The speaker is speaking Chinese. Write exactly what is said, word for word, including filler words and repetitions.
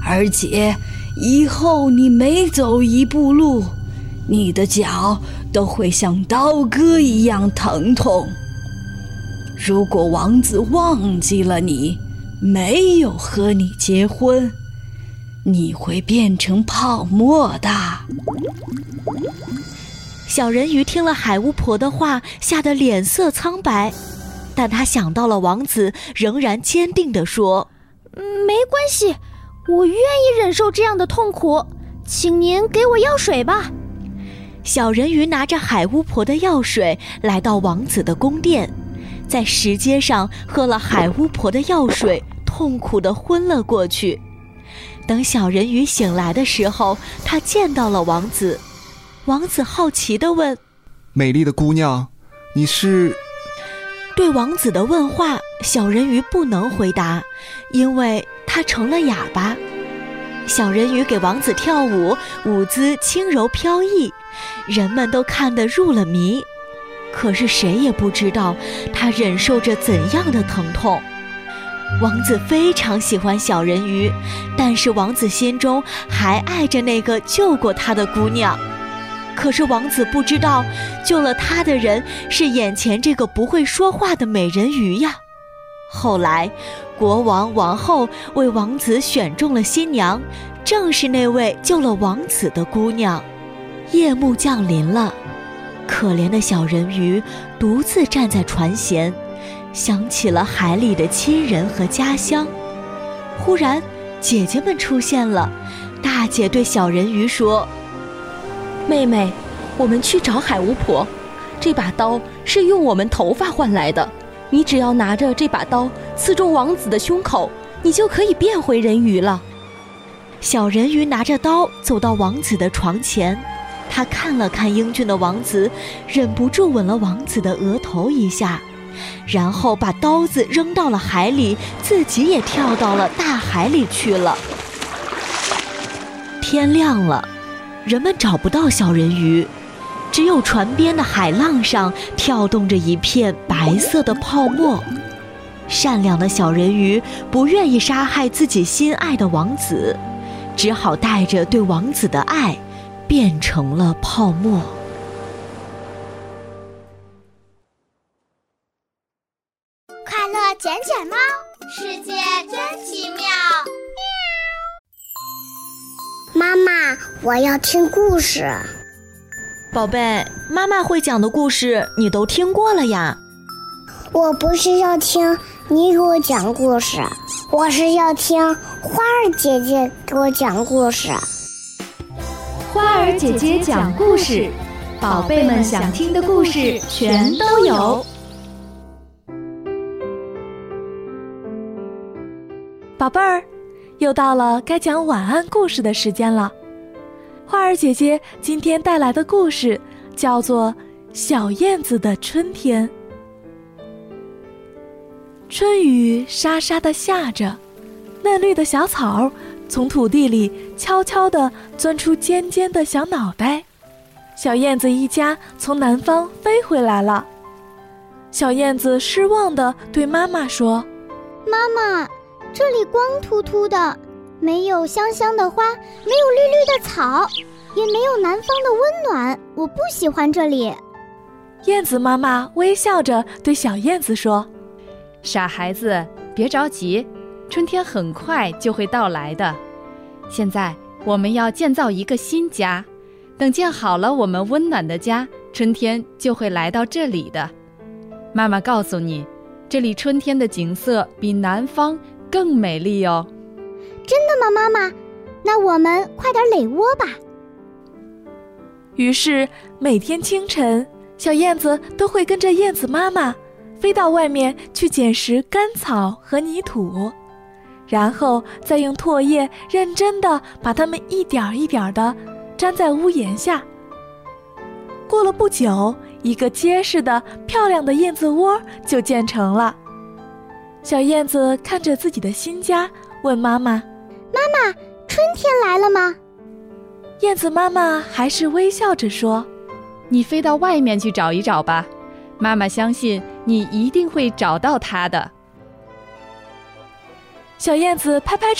而且以后你每走一步路，你的脚都会像刀割一样疼痛。如果王子忘记了你，没有和你结婚，你会变成泡沫的。 小人鱼听了海巫婆的话，吓得脸色苍白，但他想到了王子，仍然坚定地说： 没关系，我愿意忍受这样的痛苦，请您给我药水吧。 小人鱼拿着海巫婆的药水来到王子的宫殿，在石阶上喝了海巫婆的药水，痛苦地昏了过去。等小人鱼醒来的时候，他见到了王子。王子好奇地问： 美丽的姑娘，你是…… 对王子的问话，小人鱼不能回答，因为他成了哑巴。小人鱼给王子跳舞，舞姿轻柔飘逸，人们都看得入了迷。可是谁也不知道他忍受着怎样的疼痛。王子非常喜欢小人鱼，但是王子心中还爱着那个救过他的姑娘。可是王子不知道，救了他的人是眼前这个不会说话的美人鱼呀。后来国王王后为王子选中了新娘，正是那位救了王子的姑娘。夜幕降临了，可怜的小人鱼独自站在船舷，想起了海里的亲人和家乡。忽然姐姐们出现了，大姐对小人鱼说： 妹妹，我们去找海巫婆，这把刀是用我们头发换来的，你只要拿着这把刀刺中王子的胸口，你就可以变回人鱼了。 小人鱼拿着刀走到王子的床前，他看了看英俊的王子，忍不住吻了王子的额头一下，然后把刀子扔到了海里，自己也跳到了大海里去了。天亮了，人们找不到小人鱼，只有船边的海浪上跳动着一片白色的泡沫。善良的小人鱼不愿意杀害自己心爱的王子，只好带着对王子的爱变成了泡沫。 快乐捡捡猫，世界真奇妙。 妈妈，我要听故事。 宝贝，妈妈会讲的故事你都听过了呀。 我不是要听你给我讲故事，我是要听花儿姐姐给我讲故事。 花儿姐姐讲故事，宝贝们想听的故事全都有。 宝贝儿，又到了该讲晚安故事的时间了。花儿姐姐今天带来的故事叫做《小燕子的春天》。春雨沙沙地下着，嫩绿的小草从土地里悄悄地钻出尖尖的小脑袋。小燕子一家从南方飞回来了。小燕子失望地对妈妈说： 妈妈，这里光秃秃的，没有香香的花，没有绿绿的草，也没有南方的温暖，我不喜欢这里。 燕子妈妈微笑着对小燕子说： 傻孩子，别着急，春天很快就会到来的。现在我们要建造一个新家，等建好了我们温暖的家，春天就会来到这里的。妈妈告诉你，这里春天的景色比南方更美丽哦。 真的吗，妈妈？那我们快点垒窝吧。 于是每天清晨，小燕子都会跟着燕子妈妈飞到外面去捡拾干草和泥土，然后再用唾液认真地把它们一点一点地粘在屋檐下。过了不久，一个结实的漂亮的燕子窝就建成了。小燕子看着自己的新家，问妈妈： 妈妈，春天来了吗？ 燕子妈妈还是微笑着说： 你飞到外面去找一找吧，妈妈相信你一定会找到它的。 小燕子拍拍